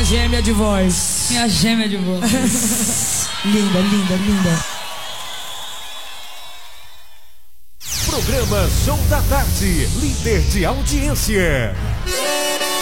minha gêmea de voz. Minha gêmea de voz. Linda, linda, linda. Programa Show da Tarde, líder de audiência.